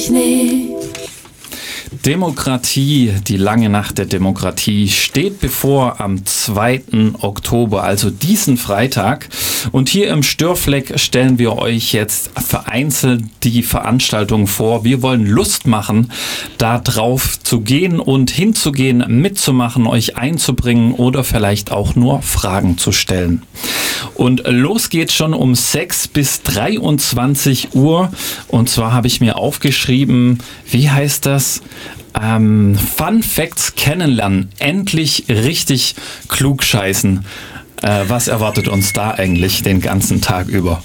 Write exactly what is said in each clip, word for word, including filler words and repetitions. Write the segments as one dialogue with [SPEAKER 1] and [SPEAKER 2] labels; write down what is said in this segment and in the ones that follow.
[SPEAKER 1] Nee.
[SPEAKER 2] Demokratie, die lange Nacht der Demokratie steht bevor am zweiten Oktober, also diesen Freitag. Und hier im Störfleck stellen wir euch jetzt vereinzelt die Veranstaltung vor. Wir wollen Lust machen, da drauf zu gehen und hinzugehen, mitzumachen, euch einzubringen oder vielleicht auch nur Fragen zu stellen. Und los geht's schon um sechs bis dreiundzwanzig Uhr. Und zwar habe ich mir aufgeschrieben, wie heißt das? Ähm, Fun Facts kennenlernen. Endlich richtig klugscheißen. Äh, was erwartet uns da eigentlich den ganzen Tag über?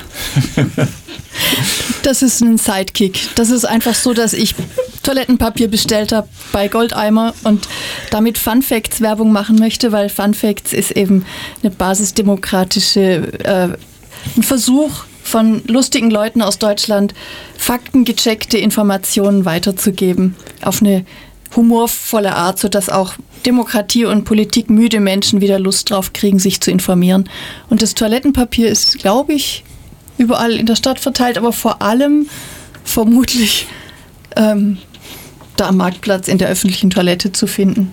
[SPEAKER 3] Das ist ein Sidekick. Das ist einfach so, dass ich Toilettenpapier bestellt habe bei Goldeimer und damit Fun Facts Werbung machen möchte, weil Fun Facts ist eben eine basisdemokratische, äh, ein Versuch von lustigen Leuten aus Deutschland, faktengecheckte Informationen weiterzugeben auf eine humorvolle Art, sodass auch Demokratie- und politikmüde Menschen wieder Lust drauf kriegen, sich zu informieren. Und das Toilettenpapier ist, glaube ich, überall in der Stadt verteilt, aber vor allem vermutlich ähm, da am Marktplatz in der öffentlichen Toilette zu finden.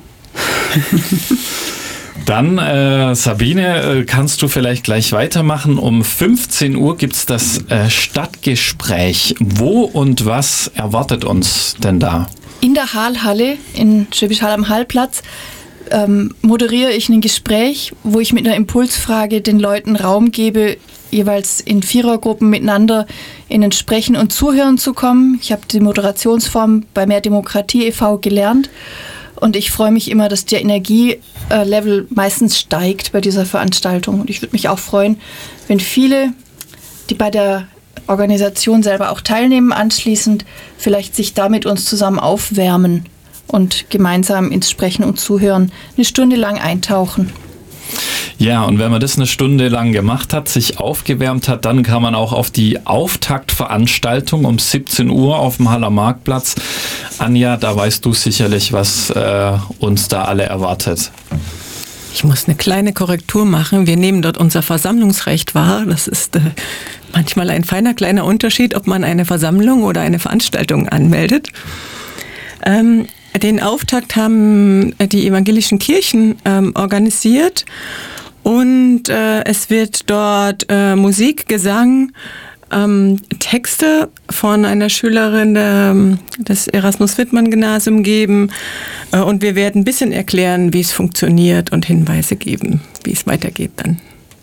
[SPEAKER 2] Dann, äh, Sabine, äh, kannst du vielleicht gleich weitermachen. Um fünfzehn Uhr gibt es das äh, Stadtgespräch. Wo und was erwartet uns denn da?
[SPEAKER 3] In der Hallhalle, in Schwäbisch Hall am Hallplatz, ähm, moderiere ich ein Gespräch, wo ich mit einer Impulsfrage den Leuten Raum gebe, jeweils in Vierergruppen miteinander in ein Sprechen und Zuhören zu kommen. Ich habe die Moderationsform bei Mehr Demokratie e V gelernt. Und ich freue mich immer, dass der Energielevel meistens steigt bei dieser Veranstaltung. Und ich würde mich auch freuen, wenn viele, die bei der Organisation selber auch teilnehmen, anschließend vielleicht sich da mit uns zusammen aufwärmen und gemeinsam ins Sprechen und Zuhören eine Stunde lang eintauchen.
[SPEAKER 2] Ja, und wenn man das eine Stunde lang gemacht hat, sich aufgewärmt hat, dann kann man auch auf die Auftaktveranstaltung um siebzehn Uhr auf dem Haller Marktplatz. Anja, da weißt du sicherlich, was äh, uns da alle erwartet.
[SPEAKER 4] Ich muss eine kleine Korrektur machen. Wir nehmen dort unser Versammlungsrecht wahr. Das ist äh, manchmal ein feiner kleiner Unterschied, ob man eine Versammlung oder eine Veranstaltung anmeldet. Ähm, Den Auftakt haben die evangelischen Kirchen ähm, organisiert und äh, es wird dort äh, Musik, Gesang, ähm, Texte von einer Schülerin äh, des Erasmus-Wittmann-Gymnasium geben äh, und wir werden ein bisschen erklären, wie es funktioniert und Hinweise geben, wie es weitergeht dann.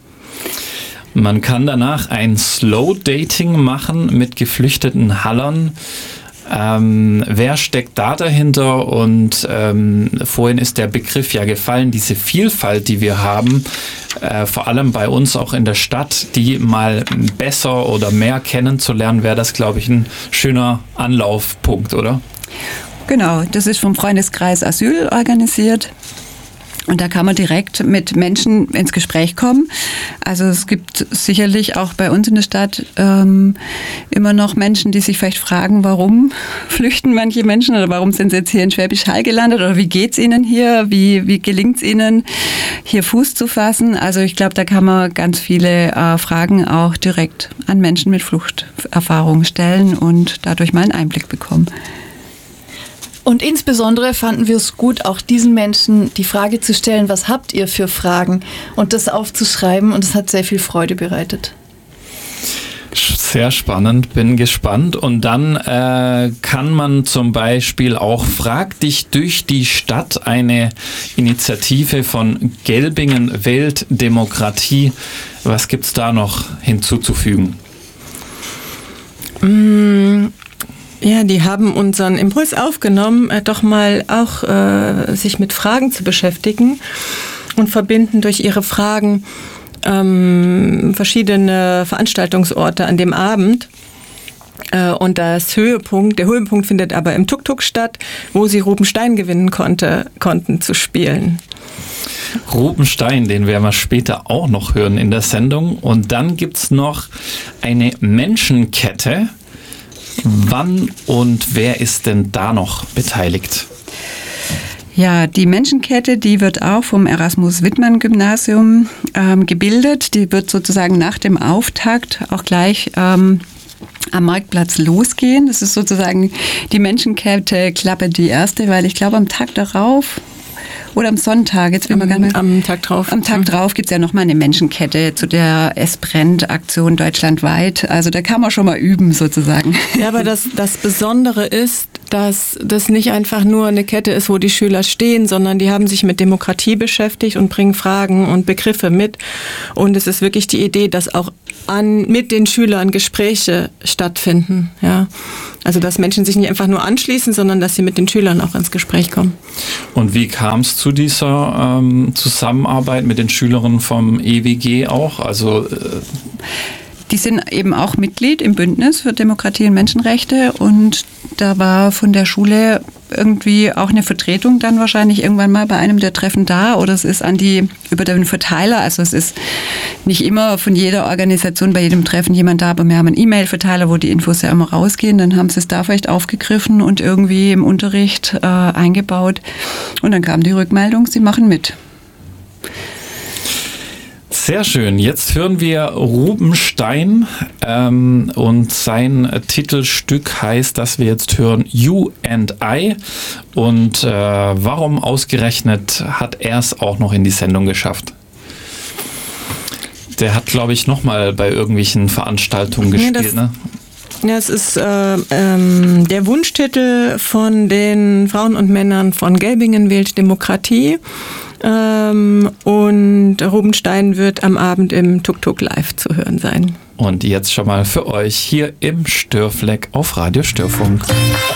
[SPEAKER 2] Man kann danach ein Slow-Dating machen mit geflüchteten Hallern. Ähm, wer steckt da dahinter? Und ähm, vorhin ist der Begriff ja gefallen, diese Vielfalt, die wir haben, äh, vor allem bei uns auch in der Stadt, die mal besser oder mehr kennenzulernen, wäre das, glaube ich, ein schöner Anlaufpunkt, oder?
[SPEAKER 5] Genau, das ist vom Freundeskreis Asyl organisiert. Und da kann man direkt mit Menschen ins Gespräch kommen. Also es gibt sicherlich auch bei uns in der Stadt ähm, immer noch Menschen, die sich vielleicht fragen, warum flüchten manche Menschen oder warum sind sie jetzt hier in Schwäbisch Hall gelandet oder wie geht's ihnen hier, wie, wie gelingt's ihnen, hier Fuß zu fassen. Also ich glaube, da kann man ganz viele äh, Fragen auch direkt an Menschen mit Fluchterfahrung stellen und dadurch mal einen Einblick bekommen.
[SPEAKER 3] Und insbesondere fanden wir es gut, auch diesen Menschen die Frage zu stellen, was habt ihr für Fragen? Und das aufzuschreiben, und es hat sehr viel Freude bereitet.
[SPEAKER 2] Sehr spannend, bin gespannt. Und dann äh, kann man zum Beispiel auch Frag dich durch die Stadt, eine Initiative von Gelbingen Weltdemokratie. Was gibt es da noch hinzuzufügen?
[SPEAKER 4] Mmh. Ja, die haben unseren Impuls aufgenommen, äh, doch mal auch äh, sich mit Fragen zu beschäftigen und verbinden durch ihre Fragen ähm, verschiedene Veranstaltungsorte an dem Abend. Äh, und das Höhepunkt, der Höhepunkt findet aber im Tuk-Tuk statt, wo sie Rubenstein gewinnen konnte, konnten zu spielen.
[SPEAKER 2] Rubenstein, den werden wir später auch noch hören in der Sendung. Und dann gibt's noch eine Menschenkette. Wann und wer ist denn da noch beteiligt?
[SPEAKER 5] Ja, die Menschenkette, die wird auch vom Erasmus-Wittmann-Gymnasium ähm, gebildet. Die wird sozusagen nach dem Auftakt auch gleich ähm, am Marktplatz losgehen. Das ist sozusagen die Menschenkette Klappe die erste, weil ich glaube am Tag darauf oder am Sonntag, jetzt will man gar nicht.
[SPEAKER 4] Am Tag drauf.
[SPEAKER 5] Am Tag drauf gibt es ja nochmal eine Menschenkette zu der Es brennt Aktion deutschlandweit. Also da kann man schon mal üben sozusagen.
[SPEAKER 4] Ja, aber das, das Besondere ist, dass das nicht einfach nur eine Kette ist, wo die Schüler stehen, sondern die haben sich mit Demokratie beschäftigt und bringen Fragen und Begriffe mit. Und es ist wirklich die Idee, dass auch an, mit den Schülern Gespräche stattfinden. Ja. Also dass Menschen sich nicht einfach nur anschließen, sondern dass sie mit den Schülern auch ins Gespräch kommen.
[SPEAKER 2] Und wie kam es zu dieser ähm, Zusammenarbeit mit den Schülerinnen vom E W G auch? Also äh
[SPEAKER 5] Die sind eben auch Mitglied im Bündnis für Demokratie und Menschenrechte und da war von der Schule irgendwie auch eine Vertretung dann wahrscheinlich irgendwann mal bei einem der Treffen da oder es ist an die, über den Verteiler, also es ist nicht immer von jeder Organisation bei jedem Treffen jemand da, aber wir haben einen E-Mail-Verteiler, wo die Infos ja immer rausgehen, dann haben sie es da vielleicht aufgegriffen und irgendwie im Unterricht äh, eingebaut und dann kam die Rückmeldung, sie machen mit.
[SPEAKER 2] Sehr schön. Jetzt hören wir Ruben Stein ähm, und sein Titelstück heißt, dass wir jetzt hören You and I. Und äh, warum ausgerechnet hat er es auch noch in die Sendung geschafft? Der hat, glaube ich, nochmal bei irgendwelchen Veranstaltungen gespielt,
[SPEAKER 4] ja, das,
[SPEAKER 2] ne?
[SPEAKER 4] Ja, es ist äh, ähm, der Wunschtitel von den Frauen und Männern von Gelbingen wählt Demokratie. Ähm, und Ruben Stein wird am Abend im Tuk-Tuk live zu hören sein.
[SPEAKER 2] Und jetzt schon mal für euch hier im Störfleck auf Radio Störfunk.